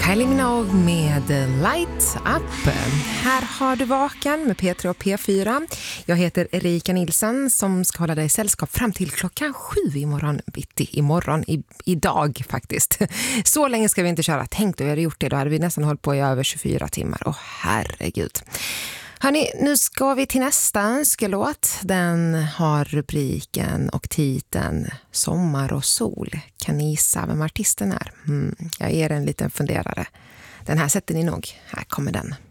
Kylie Minogue med Light Up. Här har du Vaken med P3 och P4. Jag heter Erika Nilsson som ska hålla dig sällskap fram till klockan 7 imorgon bitti. Idag faktiskt. Så länge ska vi inte köra. Tänk då vi hade gjort det. Då hade vi nästan hållit på i över 24 timmar. Åh herregud. Hörrni, nu ska vi till nästa önskelåt. Den har rubriken och titeln Sommar och sol. Kan ni gissa vem artisten är? Jag ger en liten funderare. Den här sätter ni nog. Här kommer den.